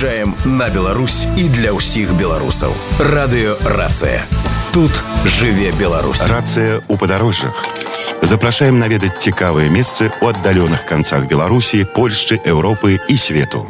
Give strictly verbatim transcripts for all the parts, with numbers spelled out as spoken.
Выязджаем на Беларусь і для ўсіх беларусаў. Радыё «Рацыя». Тут жыве Беларусь. Рацыя ў падарожжах. Запрашаем наведаць цікавыя месцы ў аддаленых канцах Беларусі, Польшчы, Еўропы і свету.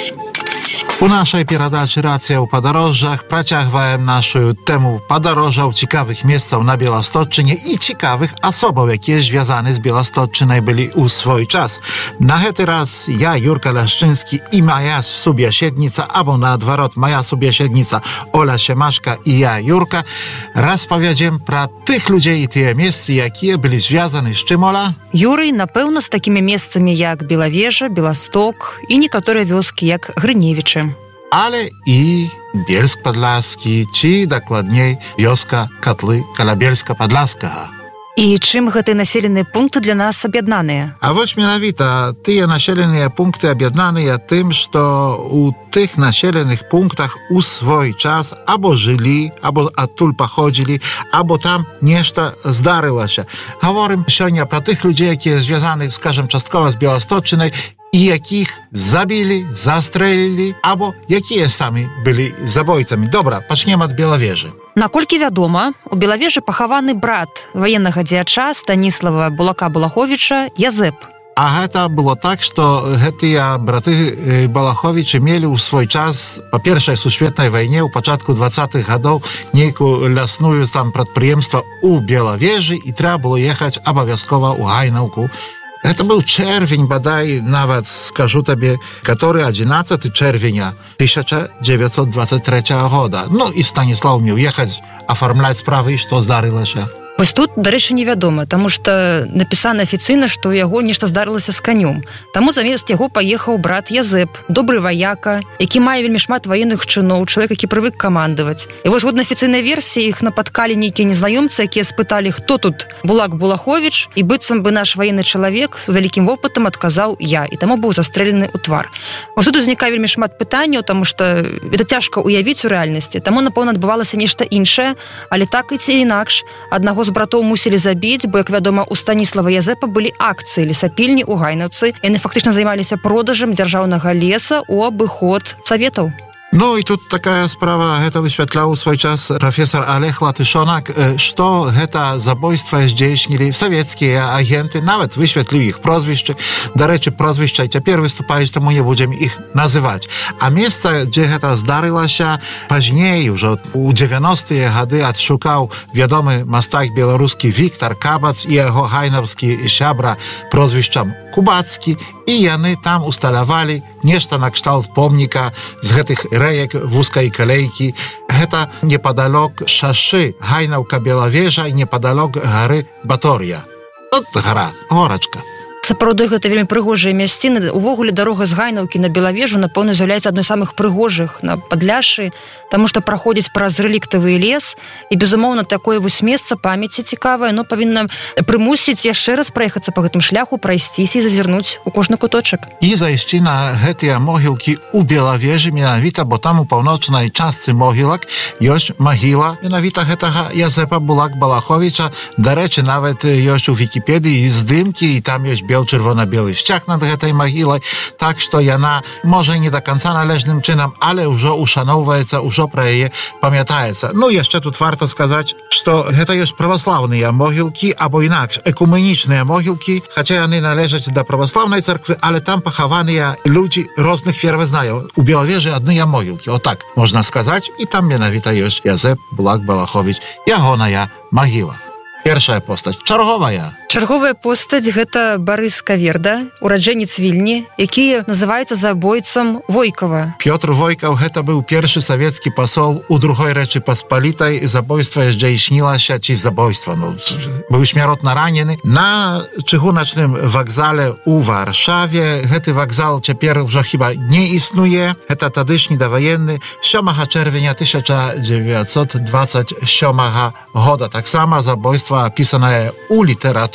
У нашej перадачы «Рацыя ў падарожжах» працягваем нашу тэму падарожжаў цікавых месцаў на Беласточчыне і цікавых асобаў, якія звязаны з Беласточчынай былі ў свой час. На гэты раз я, Юрка Лашчынскі, і моя субяседніца, або наадварот, моя субяседніца Оля Семашка і я, Юрка, распавядзем пра тых людзей і тыя месцы, якія былі звязаны з чым, Оля? Юрый, напэўна, з такімі месцамі, як Белавежа, Беласток і некаторыя вёскі, як Грыневічы. Але і Бельск-Падласкі, ці, дакладней, вёска Катлы каля Бельска-Падласкага. І чым гэтыя населеныя пункты для нас аб'яднаныя? А вось менавіта тыя населеныя пункты аб'яднаныя тым, што у тых населеных пунктах у свой час або жылі, або адтуль паходзілі, або там нешта здарылася. Гаворым сёння пра тых людзей, якія звязаны, скажам, часткова з Беласточчынай, і якіх забілі, застрэлілі, або якія самі былі забойцамі. Добра, пачнем ад Белавежы. Наколькі вядома, у Белавежы пахаваны брат ваеннага дзеяча Станіслава Булака-Булаховіча Язэп. А гэта было так, што гэтыя браты Балаховічы мелі ў свой час па першай сусветнай вайне ў пачатку дваццатых гадоў нейкую лясную там прадпрыемства ў Белавежы, і трэба было ехаць абавязкова ў Гайнаўку. Это быў чэрвень, бадай, нават, скажу табе, который одиннадцатого чэрвеня тысяча девятьсот двадцать третьего года. Ну, і Станіслав меў ехаць, афармляць справы, і што здарылася. Вось тут, дарэчы, невядома, таму што напісана афіцыйна, што ў яго нешта здарылася з канём. Таму замест яго паехаў брат Язэп, добры ваяка, які мае вельмі шмат ваенных чыноў, чалавек, які прывык камандаваць. І вось згодна афіцыйнай версіі іх напаткалі нейкія незнаёмцы, якія спыталі, хто тут Булак-Булаховіч, і быццам бы наш ваенны чалавек з вялікім вопытам адказаў я, і таму быў застрэлены ў твар. Вось тут узнікае вельмі шмат пытанняў, таму што гэта цяжка ўявіць у рэальнасці, таму, напэўна, адбывалася нешта іншае, але так і ці інакш, аднаго з братоў мусілі забіць, бо, як вядома, у Станіслава Язэпа былі акцыі лесапільні ў Гайнаўцы. Яны фактычна займаліся продажам дзяржаўнага леса ў абыход саветаў. Ну і тут такая справа, гэта высвятляў у свой час прафесор Олег Латышонак, што гэта забойства здзейснілі савецкія агенты, нават высвятліў іх прозвішчы. Дарэчы, прозвішча цяпер выступаюць, таму не будзем іх называць. А месца, дзе гэта здарылася, пазней, ужо у дзевяностыя гады адшукаў вядомы мастак беларускі Віктар Кабац і яго гайнаўскі сябра прозвішчам Кубацкі, і яны там усталявалі нешта накшталт помніка з гэтых рэек вузкай калейкі. Гэта непадалёк шашы Гайнаўка-Белавежа і непадалёк гары Батор'я. От гара, горачка. Сапраўды, гэта вельмі прыгожыя мясціны. Увогуле, дарога з Гайнаўкі на Белавежу, напэўна, з'яўляецца адной з самых прыгожых на Падляшшы, таму што праходзіць праз рэліктавы лес, і, безумоўна, такое вось месца памяці цікавае, но павінна прымусіць яшчэ раз праехацца па гэтым шляху, прайсціся і зазірнуць у кожны куточак. І зайсці на гэтыя могілкі ў Белавежы менавіта, бо там у паўночнай частцы могілак ёсць магіла менавіта гэтага Язэпа Булак-Балаховіча. Дарэчы, нават ёсць у Вікіпедыі здымкі, і там ёсць чырвона-белы сцяг над гэтай магілай, так што яна, можа, не да канца належным чынам, але ўжо ушаноўваецца, ўжо пра яе памятаецца. Ну, яшчэ тут варта сказаць, што гэта ёсць праваслаўныя могілкі, або інакш, экуменічныя могілкі, хаця яны належаць да праваслаўнай царквы, але там пахаваныя людзі розных веравызнаяў. У Белавежы адныя могілкі, отак можна сказаць, і там менавіта ёсць Язэп Булак-Балаховіч, ягоная магіла. Першая постаць, чарговая. Чарговая постаць – гэта Барыс Каверда, ураджэнец Вільні, які называецца забойцам Войкава. Пётр Войкаў – гэта быў першы савецкі пасол у другой Рэчы Паспалітай. Забойства здзейснілася, ці забойства, ну, быў смяротна ранены на чыгуначным вакзале ў Варшаве. Гэты вакзал цяпер ўжо хіба не існуе. Гэта тадышні даваенны сёмага чэрвеня тысяча дзевяцьсот дваццаць сёмага года. Таксама забойства апісанае ў літаратуры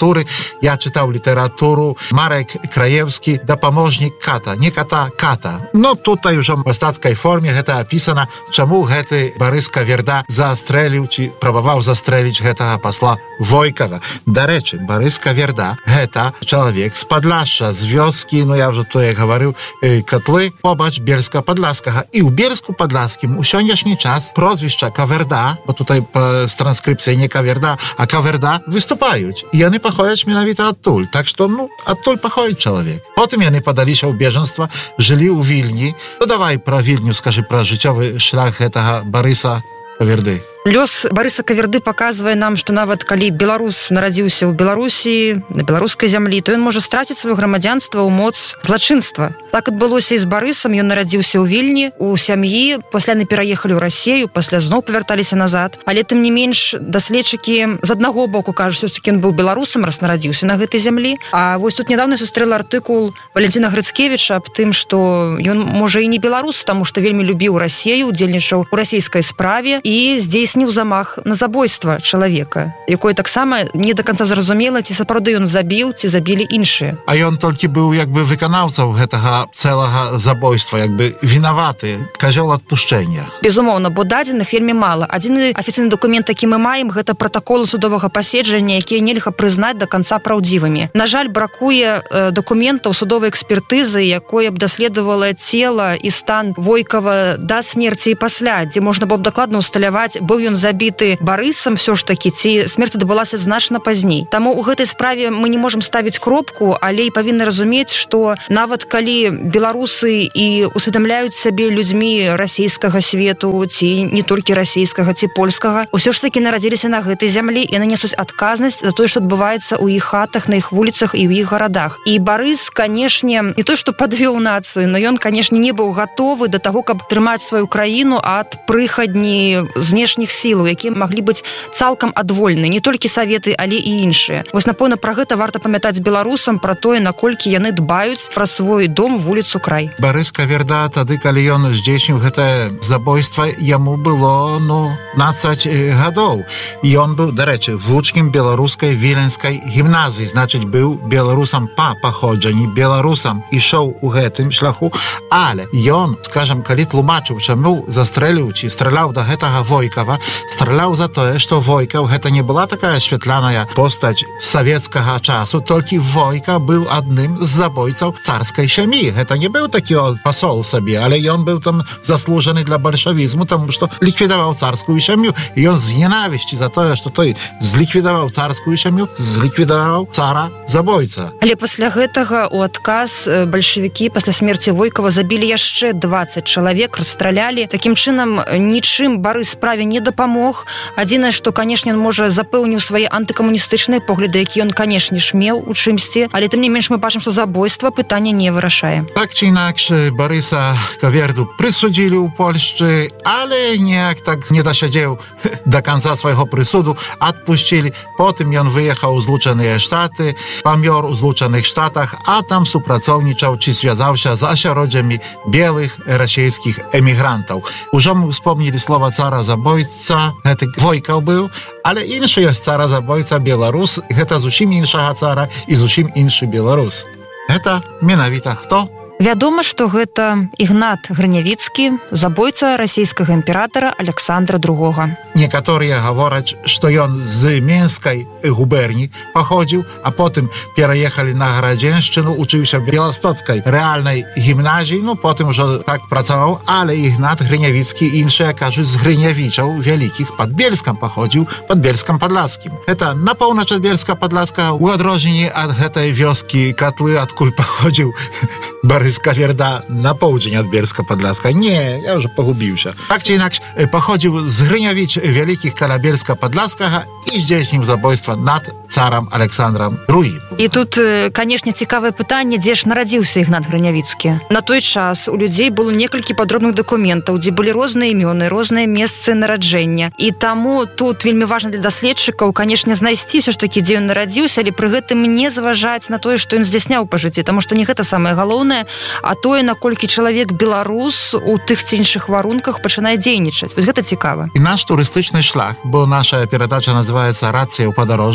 літаратуры. Я чытаў літаратуру. Марек Краевскі, дапаможнік ката. Не ката, ката. Но тут ўжо в мастацкай форме гэта апісана, чаму гэты Барыс Каверда застрэліў, ці прабаваў застрэліць гэтага пасла Войкава. Дарэчы, Барыс Каверда гэта чалавек з Падляшша, з вёскі, ну я ўжо тое гаварыў, Котлы, побач Бельска-Падляскага. І ў Бельску-Падляскім у сённяшні час прозвішча Каверда, бо tutaj з транскрыпцыяй не Каверда, а Каверда выступаюць. І яны паходзяць менавіта адтуль. Так што, ну, адтуль паходзіць чалавек. Потым яны падаліся ў бежанства, жылі ў Вільні. Ну, давай пра Вільню скажы, пра жыццёвы шлях гэтага Барыса Каверды. Лёс Барыса Каверды паказвае нам, што нават калі беларус нарадзіўся ў Беларусі, на беларускай зямлі, то ён можа страціць сваё грамадзянства ў моц злачынства. Так адбылося і з Барысам. Ён нарадзіўся ў Вільні, у сям'і, пасля яны пераехалі ў Расію, пасля зноў павярталіся назад. Але тым не менш, даследчыкі з аднаго боку кажуць, што ён быў беларусам, раз нарадзіўся на гэтай зямлі. А вось тут нядаўна сустрэла артыкул Валентина Грыцкевіча аб тым, што ён можа і не беларус, таму што вельмі любіў Расію, удзельнічаў у расійскай справе і здесь здзейсніў замах на забойства чалавека, якое таксама не да канца зразумела, ці сапраўды ён забіў, ці забілі іншыя. А ён толькі быў як бы выканаўцаў гэтага цэлага забойства, як бы вінаваты, казёл адпушчэння. Безумоўна, бо дадзеных вельмі мала. Адзіны афіцыйны дакумент, які мы маем, гэта пратаколы судовага паседжання, якія нельга прызнаць да канца праўдзівымі. На жаль, бракуе э, дакументаў судовай экспертызы, якое б даследавала цела і стан Войкава да смерці і пасля, дзе можна было б дакладна усталяваць, быў ён забіты Барысам все ж такі, ці смерць адбылася значна пазней. Таму ў гэтай справе мы не можам ставіць кропку, але і павінны разумець, што нават калі беларусы і усведамляюць сабе людзьмі расійскага свету, ці не толькі расійскага, ці польскага, усё ж такі нарадзіліся на гэтай зямлі і нанесуць адказнасць за тое, што адбываецца ў іх хатах, на іх вуліцах і ў іх гарадах. І Барыс, канешне, не то што падвёў нацыю, но ён, канешне, не быў гатовы да таго, каб трымаць сваю краіну ад прыхадні знешніх сілаў, якія маглі быць цалкам адвольны, не толькі саветы, але і іншыя. Вось, напэўна, пра гэта варта памятаць беларусам, пра тое, наколькі яны дбаюць пра свой дом, вуліцу, край. Барыс Каверда, тады, калі ён здзейсніў гэтае забойства, яму было, ну, дванаццаць гадоў. І ён быў, дарэчы, вучнем беларускай віленскай гімназіі, значыць, быў беларусам па паходжанні, беларусам ішоў у гэтым шляху, але ён, скажам, калі тлумачыў, чаму застрэліў, ці страляў да гэтага Войкава, страляў за тое, што Войкаў гэта не была такая святляная постаць савецкага часу, толькі Войка быў адным з забойцаў царскай сям'і. Гэта не быў такі пасол сабе, але ён быў там заслужаны для бальшавізму, таму што ліквідаваў царскую сям'ю. І ён з ненавісці за тое, што той зліквідаваў царскую сям'ю, зліквідаваў цара забойца. Але пасля гэтага у адказ бальшавікі пасля смерці Войкава забілі яшчэ дваццаць чалавек, расстралялі. Такім чынам, нічым Барыс справе не дапамог. Адзінае, што, канешне, ён можа запэўніў свае антыкамуністычныя погляды, які ён, канешне ж, меў у чымсьці, але тым не менш мы бачым, што забойства пытання не вырашае. Так ці інакш, Барыса Каверду прысудзілі ў Польшчы, але неяк так не дасядзеў да канца свайго прысуду, адпусцілі. Потым ён выехаў у Злучаныя Штаты, памёр у Злучаных Штатах, а там супрацоўнічаў ці звязаўся з асяроддзямі белых расійскіх эмігрантаў. Ужо мы успомнілі слова цара-забойца, гэты Войкаў быў, але іншы ёсць цара-забойца беларус, гэта зусім іншага цара і зусім іншы беларус. Гэта менавіта хто? Вядома, што гэта Ігнат Грынявіцкі, забойца расійскага імператара Александра другога. Некаторыя гавораць, што ён з Менскай губерні паходзіў, а потым пераехалі на Гарадзеншчыну, учыўся в Беластоцкай рэальнай гімназіі, ну потым ужо так працаваў, але Ігнат Грынявіцкі і іншыя кажуць з Грынявічаў вялікіх пад Бельскам паходзіў, пад Бельскам-Падляскім. Гэта на поўнач ад Бельска-Падляскага, у адрозненні ад гэтай вёскі Котлы, адкуль паходзіў Барыс Каверда, на поўдзень ад Бельска-Падляска. Не, я ўжо пагубіўся. Так ці інакш, паходзіў з Грынявіч вялікіх каля Бельска-Падляскага і здзейсніў забойства над царам Александром другім. І тут, канешне, цікавае пытанне, дзе ж нарадзіўся Ігнат Грынявіцкі. На той час у людзей было некалькі падробных дакументаў, дзе былі розныя імёны, розныя месцы нараджэння. І таму тут вельмі важна для даследчыкаў, канешне, знайсці ўсё ж такі, дзе ён нарадзіўся, але пры гэтым не зважаць на тое, што ён здзяйсняў па жыцці, таму што не гэта самае галоўнае, а тое, наколькі чалавек беларус у тых ці іншых варунках пачынае дзейнічаць. Вось гэта цікава. І наш турыстычны шлях, бо наша перадача называецца «Рацыя ў падарожжах», можа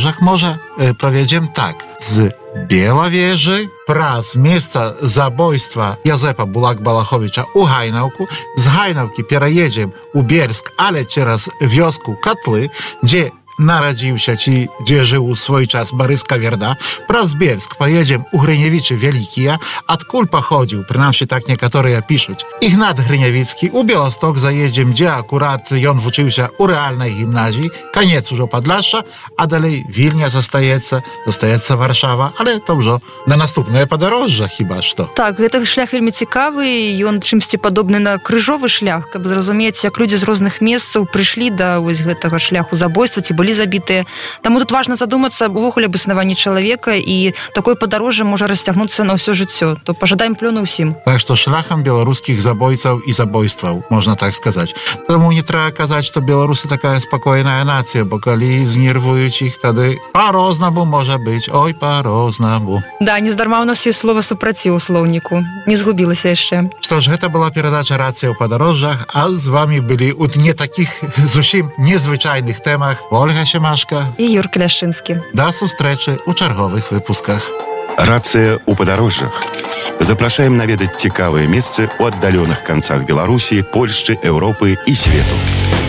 Może e, powiedziałem tak. Z Białowieży prаз miejsca zabójstwa Józefa Bulak-Balachowicza u Hajnałku. Z Hajnałki переедем u Biersk, ale teraz wiosku Katly, gdzie narodził się ci, gdzie żył swój czas Borys Kawierda. Prаз Bielsk pojedziemy u Hryniewiczy Wielkiya, odkul pochodził, przynajmniej tak niektóre piszą, Ignat Hryniewicki. U Białostok zajedziemy, gdzie akurat on uczył się u realnej gimnazji. Koniec już Podlasza, a dalej Wilnia zostajecie, zostajecie Warszawa, ale to już na następne podорожжя chyba że. Так, гэта шлях вельмі цікавы, і ён чымсьці падобны на крыжовы шлях, каб зразумець, як людзі з розных месцаў прыйшлі да вось гэтага шляху забойства, ці былі забітыя. Таму тут важна задумацца увогуле аб існаванні чалавека, і такое падарожжа можа расцягнуцца на ўсё жыццё. То пажадаем плёну ўсім. Так што шляхам беларускіх забойцаў і забойстваў, можна так сказаць. Таму не трэба казаць, што беларусы такая спакойная нацыя, бо калі знервуюць іх, тады па-рознаму можа быць. Ой, па-рознаму. Да, нездарма у нас ёсць слова супраціў у слоўніку. Не згубілася яшчэ. Што ж, гэта была перадача «Рацыя ў падарожжах», а з вамі былі у не такіх зусім незвычайных тэмах Ольга Семашка і Юрка Ляшчынскі. Да сустрэчы ў чарговых выпусках. Рацыя ў падарожжах. Запрашаем наведаць цікавыя месцы ў аддаленых канцах Беларусі, Польшчы, Еўропы і свету.